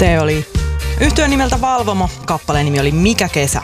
Se oli yhtyön nimeltä Valvomo. Kappaleen nimi oli Mikä kesä.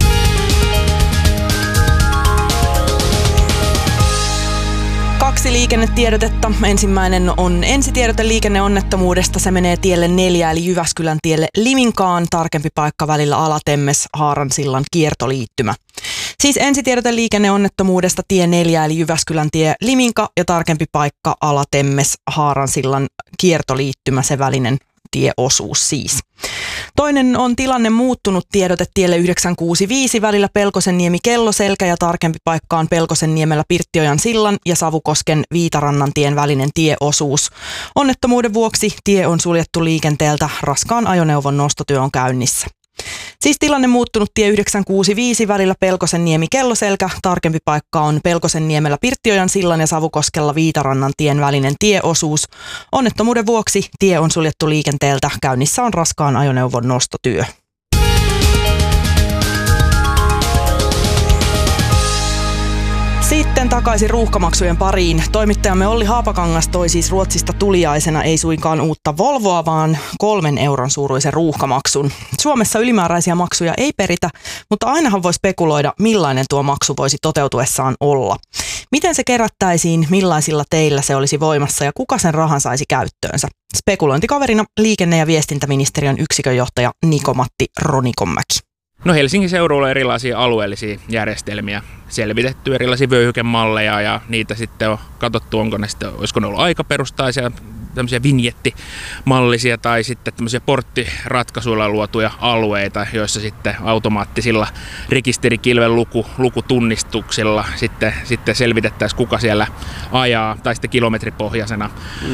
Kaksi liikennetiedotetta. Ensimmäinen on ensitiedote liikenneonnettomuudesta. Se menee tielle 4 eli Jyväskylän tielle Liminkaan. Tarkempi paikka välillä Alatemmes Haaransillan kiertoliittymä. Siis ensitiedote liikenneonnettomuudesta tie 4 eli Jyväskylän tie Liminka ja tarkempi paikka Alatemmes Haaransillan kiertoliittymä, se välinen tieosuus siis. Toinen on tilanne muuttunut tiedote tielle 965 välillä Pelkosenniemi Kelloselkä ja tarkempi paikka on Pelkosenniemellä Pirttiojan sillan ja Savukosken Viitarannan tien välinen tieosuus. Onnettomuuden vuoksi tie on suljettu liikenteeltä, raskaan ajoneuvon nostotyö on käynnissä. Siis tilanne muuttunut tie 965 välillä Pelkosenniemi Kelloselkä, tarkempi paikka on Pelkosenniemellä Pirttiojan sillan ja Savukoskella Viitarannan tien välinen tieosuus. Onnettomuuden vuoksi tie on suljettu liikenteeltä, käynnissä on raskaan ajoneuvon nostotyö. Sitten takaisin ruuhkamaksujen pariin. Toimittajamme Olli Haapakangas toi siis Ruotsista tuliaisena ei suinkaan uutta Volvoa, vaan 3 euron suuruisen ruuhkamaksun. Suomessa ylimääräisiä maksuja ei peritä, mutta ainahan voi spekuloida, millainen tuo maksu voisi toteutuessaan olla. Miten se kerättäisiin, millaisilla teillä se olisi voimassa ja kuka sen rahan saisi käyttöönsä? Spekulointikaverina liikenne- ja viestintäministeriön yksikönjohtaja Niko-Matti Ronikonmäki. No Helsingin seudulla on erilaisia alueellisia järjestelmiä, selvitetty erilaisia vyöhykemalleja ja niitä sitten on katsottu, olisiko ne ollut aikaperustaisia, tämmöisiä vinjettimallisia tai sitten tämmöisiä porttiratkaisuilla luotuja alueita, joissa sitten automaattisilla rekisterikilven lukutunnistuksilla sitten selvitettäisiin, kuka siellä ajaa, tai sitten kilometripohjaisena.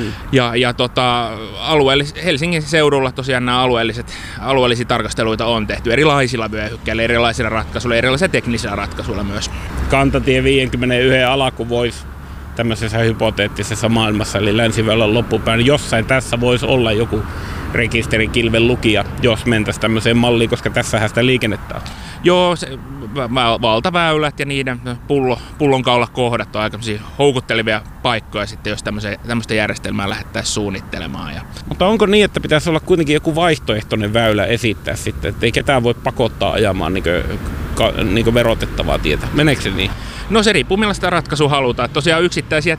Helsingin seudulla tosiaan nämä alueellisia tarkasteluita on tehty erilaisilla vyöhykkeillä, erilaisilla ratkaisuilla, erilaisilla teknisillä ratkaisuilla myös. Kantatie 51 alku voisi tämmöisessä hypoteettisessa maailmassa, eli Länsiväylän loppupään, jossain tässä voisi olla joku rekisterikilven lukija, jos mentäisiin tämmöiseen malliin, koska tässähän sitä liikennettä on. Joo, valtaväylät ja niiden pullonkaulakohdat on aika houkuttelevia paikkoja sitten, jos tämmöistä järjestelmää lähdettäisiin suunnittelemaan. Mutta onko niin, että pitäisi olla kuitenkin joku vaihtoehtoinen väylä esittää sitten, että ei ketään voi pakottaa ajamaan niin verotettavaa tietä? Meneekö se niin? No se riippuu millaista ratkaisua halutaan. Tosiaan yksittäisiä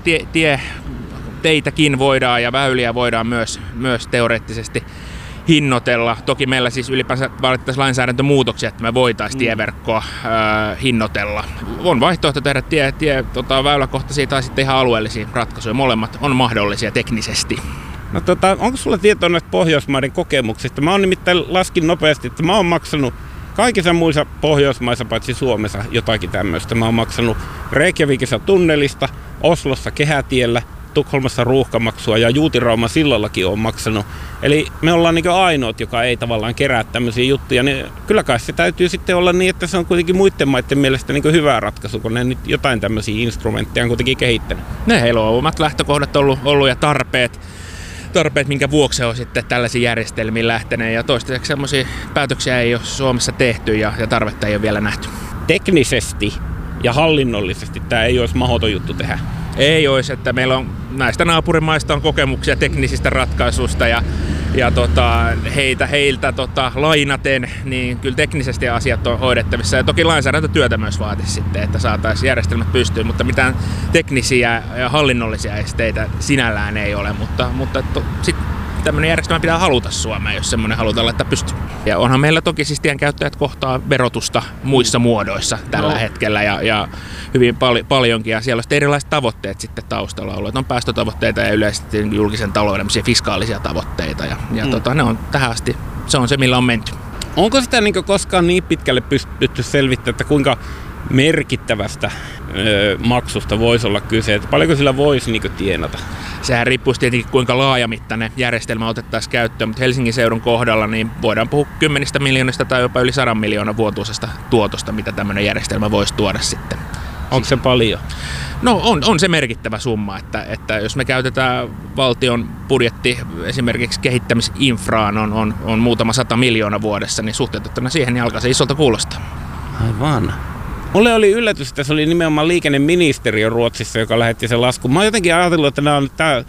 teitäkin voidaan ja väyliä voidaan myös teoreettisesti hinnoitella. Toki meillä siis ylipäänsä valittaisiin lainsäädäntömuutoksia, että me voitaisiin tieverkkoa hinnoitella. On vaihtoehto tehdä väyläkohtaisia tai sitten ihan alueellisia ratkaisuja. Molemmat on mahdollisia teknisesti. No onko sulla tietoa näistä Pohjoismaiden kokemuksista? Mä oon nimittäin laskin nopeasti, että mä oon maksanut kaikissa muissa Pohjoismaissa paitsi Suomessa jotakin tämmöistä. Mä oon maksanut Reykjavikissa tunnelista, Oslossa kehätiellä, Tukholmassa ruuhkamaksua ja Juutirauman sillallakin on maksanut. Eli me ollaan niin ainoat, joka ei tavallaan kerää tämmöisiä juttuja. Niin kyllä kai se täytyy sitten olla niin, että se on kuitenkin muiden maiden mielestä niin hyvä ratkaisu, kun ne nyt jotain tämmöisiä instrumentteja on kuitenkin kehittänyt. Heillä on omat lähtökohdat ollut ja tarpeet, minkä vuoksi on sitten tällaisiin järjestelmiin lähteneet. Ja toistaiseksi sellaisia päätöksiä ei ole Suomessa tehty ja tarvetta ei ole vielä nähty. Teknisesti ja hallinnollisesti tämä ei olisi mahdoton juttu tehdä. Ei olisi, että meillä on näistä naapurimaista on kokemuksia teknisistä ratkaisuista ja heiltä lainaten, niin kyllä teknisesti asiat on hoidettavissa. Ja toki lainsäädäntötyötä myös vaatisi sitten, että saataisiin järjestelmät pystyyn, mutta mitään teknisiä ja hallinnollisia esteitä sinällään ei ole. Mutta sitten tämmöinen järjestelmä pitää haluta Suomeen, jos semmoinen halutaan laittaa pystyyn. Ja onhan meillä toki siis tienkäyttäjät kohtaa verotusta muissa muodoissa tällä hetkellä ja hyvin paljonkin. Ja siellä on sitten erilaiset tavoitteet sitten taustalla ollut. On päästötavoitteita ja yleisesti julkisen talouden fiskaalisia tavoitteita. Ne on tähän asti, se on se millä on menty. Onko sitä koskaan niin pitkälle pystytty selvittämään, että kuinka merkittävästä maksusta voisi olla kyse, että paljonko sillä voisi tienata? Sehän riippuisi tietenkin kuinka laajamittainen järjestelmä otettaisiin käyttöön, mutta Helsingin seudun kohdalla niin voidaan puhua 10 miljoonista tai jopa yli 100 miljoonan vuotuisesta tuotosta, mitä tämmöinen järjestelmä voisi tuoda sitten. Onko se paljon? No on se merkittävä summa, että jos me käytetään valtion budjetti esimerkiksi kehittämisinfraan on muutama 100 miljoonaa vuodessa, niin suhteutettuna siihen niin alkaa se isolta kuulostaa. Aivan. Mulle oli yllätys, että se oli nimenomaan liikenneministeriö Ruotsissa, joka lähetti sen laskun. Mä oon jotenkin ajatellut, että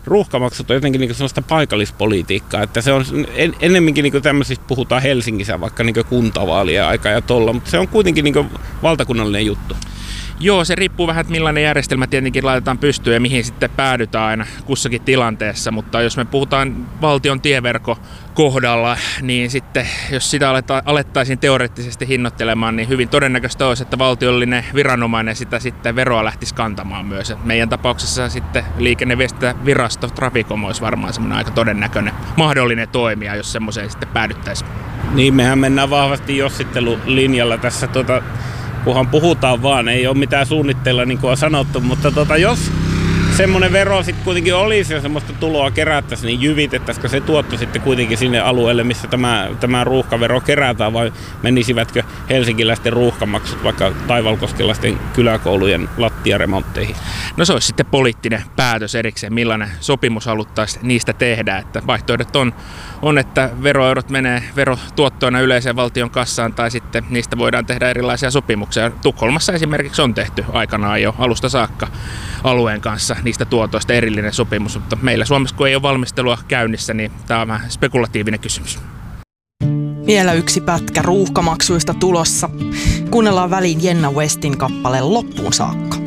ruuhkamaksut on jotenkin niin sellaista paikallispolitiikkaa, että se on ennemminkin niin tämmöisistä puhutaan Helsingissä vaikka niin kuntavaalien aika ja tolla, mutta se on kuitenkin niin valtakunnallinen juttu. Joo, se riippuu vähän, että millainen järjestelmä tietenkin laitetaan pystyyn ja mihin sitten päädytään aina kussakin tilanteessa, mutta jos me puhutaan valtion tieverkon kohdalla, niin sitten jos sitä alettaisiin teoreettisesti hinnoittelemaan, niin hyvin todennäköistä olisi, että valtiollinen viranomainen sitä sitten veroa lähtisi kantamaan myös. Et meidän tapauksessa sitten liikenneviestintävirasto Traficom olisi varmaan semmoinen aika todennäköinen mahdollinen toimija, jos semmoiseen sitten päädyttäisiin. Niin, mehän mennään vahvasti jossittelulinjalla tässä kunhan puhutaan vaan, ei ole mitään suunnitteilla niin kuin on sanottu, mutta jos semmoinen vero sitten kuitenkin olisi ja semmoista tuloa kerättäisiin, niin jyvitettäisikö se tuotto sitten kuitenkin sinne alueelle, missä tämä ruuhkavero kerätään, vai menisivätkö helsinkiläisten ruuhkamaksut vaikka taivalkoskelaisten kyläkoulujen lattiaremontteihin? No se olisi sitten poliittinen päätös erikseen, millainen sopimus haluttaisiin niistä tehdä, että vaihtoehdot on, että veroeurot menee verotuottoina yleiseen valtion kassaan tai sitten niistä voidaan tehdä erilaisia sopimuksia. Tukholmassa esimerkiksi on tehty aikanaan jo alusta saakka alueen kanssa niistä tuotoista erillinen sopimus, mutta meillä Suomessa kun ei ole valmistelua käynnissä, niin tämä on vähän spekulatiivinen kysymys. Vielä yksi pätkä ruuhkamaksuista tulossa. Kuunnellaan väliin Jenna Westin kappale loppuun saakka.